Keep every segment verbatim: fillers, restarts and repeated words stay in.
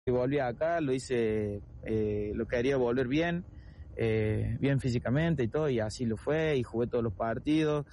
Volví acá, lo hice, eh, lo quería volver bien, eh, bien físicamente y todo, y así lo fue, y jugué todos los partidos.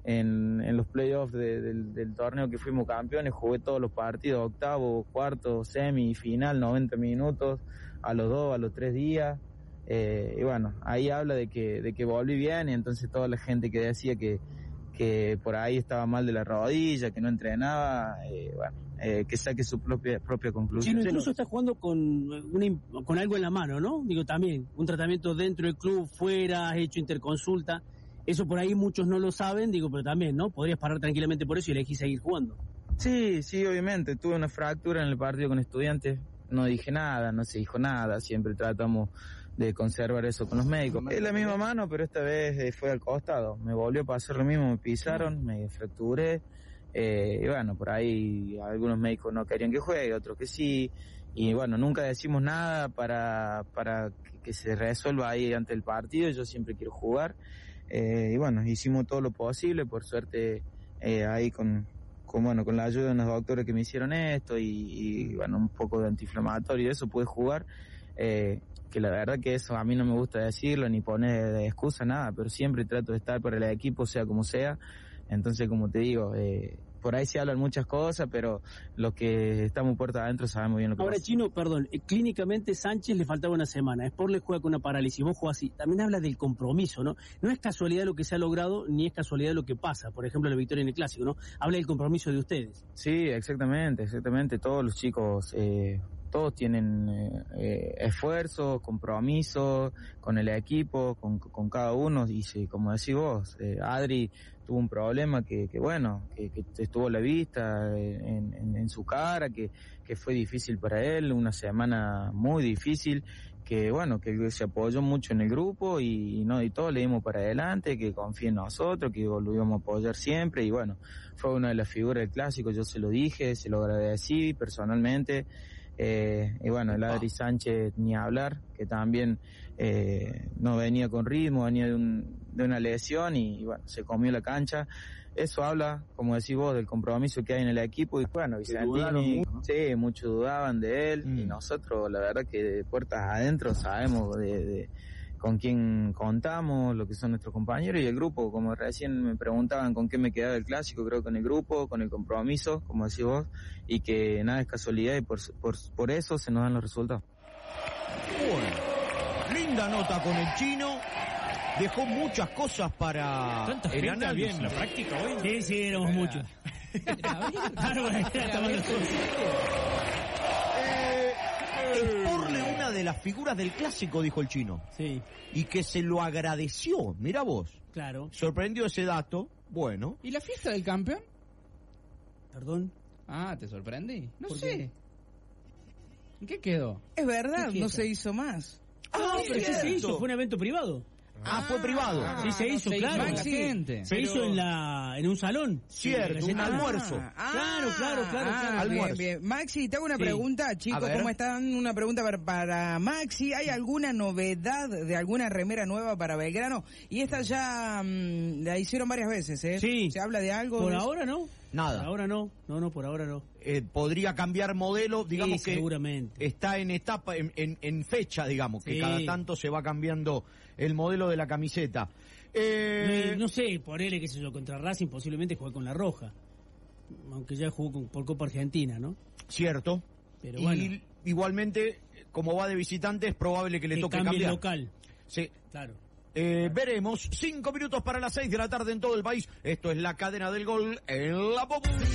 En, en los playoffs de, del, del torneo que fuimos campeones, jugué todos los partidos, octavo, cuarto, semi, final, noventa minutos, a los dos, a los tres días. Eh, y bueno, ahí habla de que, de que volví bien, y entonces toda la gente que decía que, que por ahí estaba mal de la rodilla, que no entrenaba, eh, bueno, eh, que saque su propia propia conclusión. Chino, incluso está jugando con una, con algo en la mano, ¿no? Digo, también, un tratamiento dentro del club, fuera, has hecho interconsulta. Eso por ahí muchos no lo saben, digo, pero también, ¿no? Podrías parar tranquilamente por eso y elegir seguir jugando. Sí, sí, obviamente. Tuve una fractura en el partido con Estudiantes. No dije nada, no se dijo nada. Siempre tratamos de conservar eso con los médicos. Es la misma mano, pero esta vez fue al costado. Me volvió a pasar lo mismo, me pisaron, me fracturé. Eh, y bueno, por ahí algunos médicos no querían que juegue, otros que sí. Y bueno, nunca decimos nada para, para que, que se resuelva ahí ante el partido. Yo siempre quiero jugar. Eh, y bueno, hicimos todo lo posible, por suerte, eh, ahí con, con, bueno, con la ayuda de unos doctores que me hicieron esto y, y bueno, un poco de antiinflamatorio y eso, pude jugar, eh, que la verdad que eso a mí no me gusta decirlo, ni poner de excusa, nada, pero siempre trato de estar para el equipo, sea como sea. Entonces, como te digo, eh, por ahí se hablan muchas cosas, pero los que estamos puerta adentro sabemos bien lo que Ahora, pasa. Chino, perdón, eh, clínicamente Sánchez le faltaba una semana, Sport le juega con una parálisis, vos jugás así. También habla del compromiso, ¿no? No es casualidad lo que se ha logrado, ni es casualidad lo que pasa. Por ejemplo, la victoria en el Clásico, ¿no? Habla del compromiso de ustedes. Sí, exactamente, exactamente. Todos los chicos, eh, todos tienen eh, eh, esfuerzo, compromiso con el equipo, con, con cada uno. Y sí, como decís vos, eh, Adri tuvo un problema que, que bueno, que, que estuvo a la vista en, en, en su cara, que, que fue difícil para él, una semana muy difícil, que bueno, que se apoyó mucho en el grupo y, y no, y todos le dimos para adelante, que confíe en nosotros, que lo íbamos a apoyar siempre, y bueno, fue una de las figuras del Clásico, yo se lo dije, se lo agradecí personalmente. Eh, y bueno, el Adri Sánchez ni hablar, que también eh, no venía con ritmo, venía de, un, de una lesión y, y bueno, se comió la cancha. Eso habla, como decís vos, del compromiso que hay en el equipo. Y bueno, Vicentini, sí, muchos dudaban de él, mm. y nosotros la verdad que de puertas adentro sabemos de, de con quién contamos, lo que son nuestros compañeros y el grupo. Como recién me preguntaban con qué me quedaba el Clásico, creo con el grupo, con el compromiso, como decís vos, y que nada es casualidad y por, por, por eso se nos dan los resultados. Bueno, linda nota con el Chino, dejó muchas cosas para ¿Tanta el gente análisis. bien la práctica hoy? Sí, sí, éramos Era, muchos. Era, Claro, era, era tomando todo. Exporle una de las figuras del Clásico, dijo el Chino. Sí, Y que se lo agradeció. Mira vos. claro. Sorprendió ese dato. Bueno. ¿Y la fiesta del campeón? Perdón. Ah, ¿te sorprendí? No ¿Por sé. ¿En qué quedó? Es verdad, ¿Qué no fiesta? se hizo más. Ah, pero sí se hizo, fue un evento privado. Ah, fue privado. Ah, Sí, se no hizo, se claro. con la Maxi, gente. Se Pero- hizo en la en un salón. Cierto, Sí, un ah, almuerzo. Claro, claro, claro, ah, claro. Almuerzo. Bien, bien. Maxi, te hago una Sí. pregunta, chicos, A ver. ¿cómo están? Una pregunta para, para Maxi. ¿Hay alguna novedad de alguna remera nueva para Belgrano? Y esta ya mmm, la hicieron varias veces, ¿eh? Sí. ¿Se habla de algo? Por de- ahora no. Nada. Por ahora no. No, no, por ahora no. Eh, podría cambiar modelo, digamos Sí, que seguramente. está en etapa, en, en, en fecha, digamos, que Sí. cada tanto se va cambiando el modelo de la camiseta. Eh, No, no sé, ponele, qué sé yo, contra Racing posiblemente juegue con la roja. Aunque ya jugó con, por Copa Argentina, ¿no? Cierto. Pero y bueno. igualmente, como va de visitante, es probable que le Que toque cambie cambiar. el local. Sí. Claro. Eh, veremos. Cinco minutos para las seis de la tarde en todo el país. Esto es la cadena del gol en la Popular.